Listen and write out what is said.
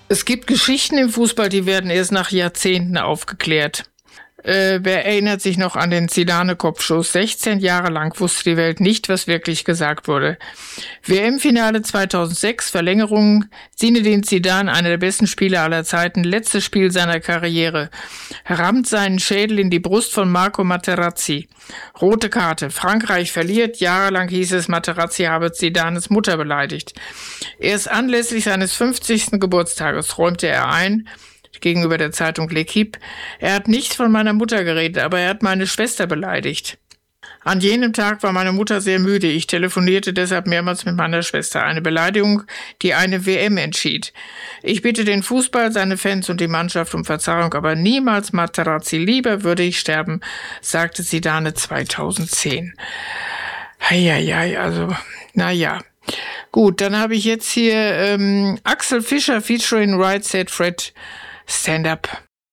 Es gibt Geschichten im Fußball, die werden erst nach Jahrzehnten aufgeklärt. Wer erinnert sich noch an den Zidane-Kopfschuss? 16 Jahre lang wusste die Welt nicht, was wirklich gesagt wurde. WM-Finale 2006, Verlängerung, Zinedine Zidane, einer der besten Spieler aller Zeiten, letztes Spiel seiner Karriere, rammt seinen Schädel in die Brust von Marco Materazzi. Rote Karte, Frankreich verliert, jahrelang hieß es, Materazzi habe Zidanes Mutter beleidigt. Erst anlässlich seines 50. Geburtstages räumte er ein, gegenüber der Zeitung L'Équipe, er hat nicht von meiner Mutter geredet, aber er hat meine Schwester beleidigt. An jenem Tag war meine Mutter sehr müde. Ich telefonierte deshalb mehrmals mit meiner Schwester. Eine Beleidigung, die eine WM entschied. Ich bitte den Fußball, seine Fans und die Mannschaft um Verzeihung, aber niemals Materazzi. Lieber würde ich sterben, sagte Zidane 2010. Heieiei, also, naja. Gut, dann habe ich jetzt hier Axel Fischer featuring Right Said Fred. Stand Up.